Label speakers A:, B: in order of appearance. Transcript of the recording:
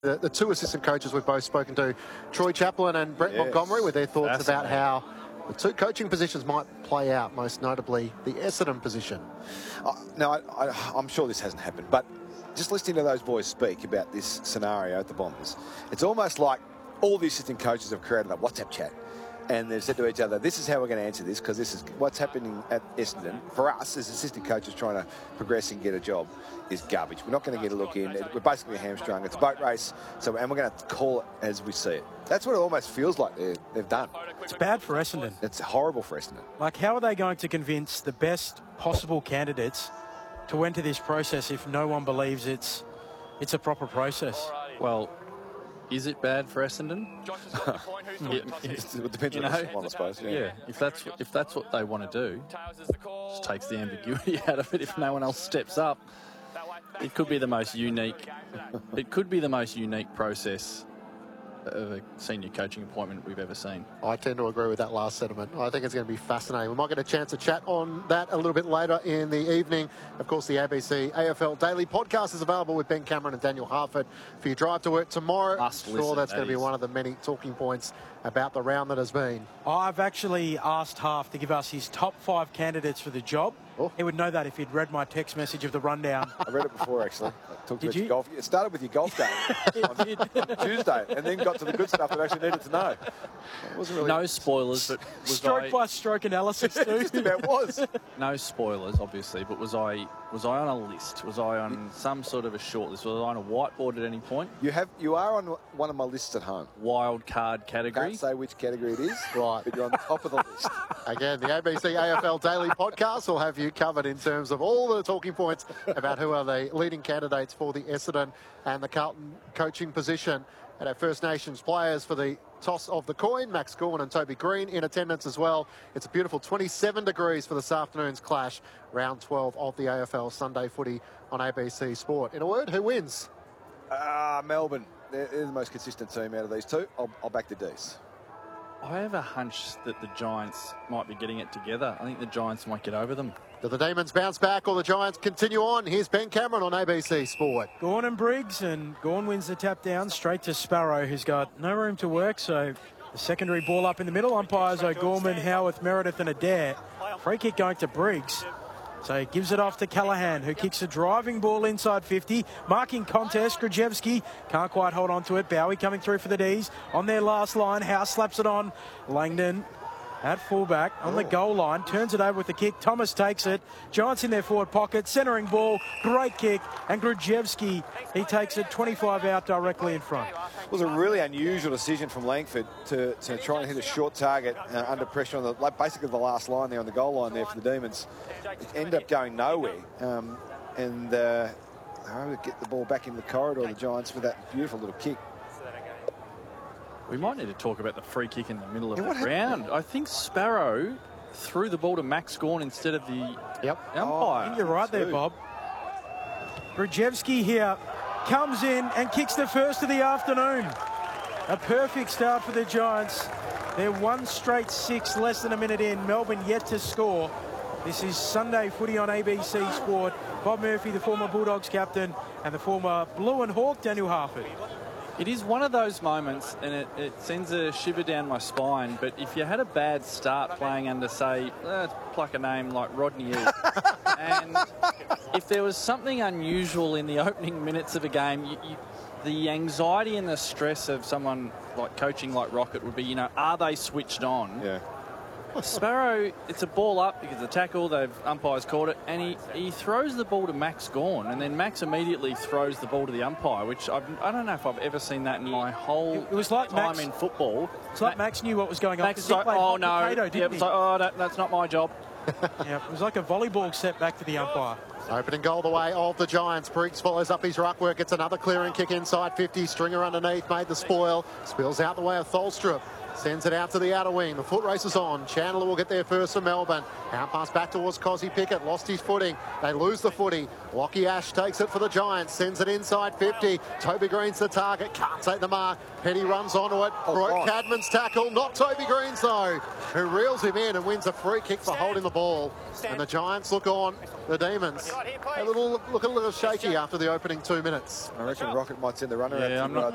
A: The two assistant coaches we've both spoken to, Troy Chaplin and Brett Montgomery, with their thoughts about how the two coaching positions might play out, most notably the Essendon position.
B: Now, I'm sure this hasn't happened, but just listening to those boys speak about this scenario at the Bombers, it's almost like all the assistant coaches have created a WhatsApp chat. And they've said to each other, this is how we're going to answer this, because this is what's happening at Essendon. For us, as assistant coaches trying to progress and get a job, is garbage. We're not going to get a look in. We're basically hamstrung. It's a boat race, and we're going to call it as we see it. That's what it almost feels like they've done.
C: It's bad for Essendon.
B: It's horrible for Essendon.
C: Like, how are they going to convince the best possible candidates to enter this process if no one believes it's a proper process?
D: Well, is it bad for Essendon?
B: It depends on someone, I suppose.
D: Yeah, if that's what they want to do, just takes the ambiguity out of it. If no one else steps up, it could be the most unique. It could be the most unique process of a senior coaching appointment we've ever seen.
A: I tend to agree with that last sentiment. I think it's going to be fascinating. We might get a chance to chat on that a little bit later in the evening. Of course, the ABC AFL Daily Podcast is available with Ben Cameron and Daniel Harford for your drive to work tomorrow. I'm sure that's going to be one of the many talking points about the round that has been.
C: I've actually asked Harf to give us his top 5 candidates for the job. Oh. He would know that if he'd read my text message of the rundown.
B: I read it before, actually. Did you? Golf. It started with your golf game on Tuesday, and then got to the good stuff that I actually needed to know. It wasn't really
D: no spoilers, but
C: stroke by stroke analysis too.
B: Just about was.
D: No spoilers, obviously, but was I on a list? Was I on some sort of a short list? Was I on a whiteboard at any point?
B: You are on one of my lists at home.
D: Wild card category.
B: Can't say which category it is, right? But you're on the top of the list.
A: Again, the ABC AFL Daily Podcast will have you covered in terms of all the talking points about who are the leading candidates for the Essendon and the Carlton coaching position. And our First Nations players for the toss of the coin, Max Gawn and Toby Green in attendance as well. It's a beautiful 27 degrees for this afternoon's clash, round 12 of the AFL Sunday footy on ABC Sport. In a word, who wins?
B: Melbourne. They're the most consistent team out of these two. I'll back the D's.
D: I have a hunch that the Giants might be getting it together. I think the Giants might get over them.
A: Do the Demons bounce back or the Giants continue on? Here's Ben Cameron on ABC Sport.
C: Gawn and Briggs, and Gawn wins the tap down straight to Sparrow, who's got no room to work. So the secondary ball up in the middle. Umpires O'Gorman, Howarth, Meredith and Adair. Free kick going to Briggs. So he gives it off to Callaghan, who kicks a driving ball inside 50. Marking contest, Grajewski can't quite hold on to it. Bowie coming through for the D's. On their last line, House slaps it on. Langdon at fullback on the goal line, turns it over with the kick. Thomas takes it. Giants in their forward pocket, centering ball, great kick, and Grajewski, he takes it 25 out directly in front.
B: It was a really unusual decision from Langford to try and hit a short target under pressure on basically the last line there on the goal line there for the Demons. It ended up going nowhere, and they were able to get the ball back in the corridor, the Giants, with that beautiful little kick.
D: We might need to talk about the free kick in the middle of the round. I think Sparrow threw the ball to Max Gawn instead of the umpire.
C: I think you're right there, Bob. Grajewski here comes in and kicks the first of the afternoon. A perfect start for the Giants. They're one straight 6, less than a minute in. Melbourne yet to score. This is Sunday footy on ABC Sport. Bob Murphy, the former Bulldogs captain, and the former Blue and Hawk, Daniel Harford.
D: It is one of those moments, and it sends a shiver down my spine, but if you had a bad start playing under, say, pluck a name like Rodney Eade, and if there was something unusual in the opening minutes of a game, the anxiety and the stress of someone like coaching like Rocket would be, are they switched on?
B: Yeah.
D: Sparrow, it's a ball up because the tackle, umpires caught it, and he throws the ball to Max Gawn, and then Max immediately throws the ball to the umpire, which I don't know if I've ever seen that in my whole time in football.
C: It's like Max knew what was going on.
D: Max was like, oh no,
C: it's
D: like, that's not my job.
C: Yeah, it was like a volleyball set back to the umpire.
A: Opening goal the way of the Giants. Briggs follows up his ruck work. It's another clearing kick inside 50. Stringer underneath made the spoil. Spills out the way of Tholstrup. Sends it out to the outer wing. The foot race is on. Chandler will get there first for Melbourne. Out pass back towards Cozzy Pickett. Lost his footing. They lose the footy. Lockie Ash takes it for the Giants. Sends it inside 50. Toby Green's the target. Can't take the mark. Petty runs onto it. Broke Cadman's tackle. Not Toby Green's though, who reels him in and wins a free kick for holding the ball. And the Giants look on. The Demons look a little shaky after the opening 2 minutes.
B: I reckon Rocket might send the runner out.
D: I'm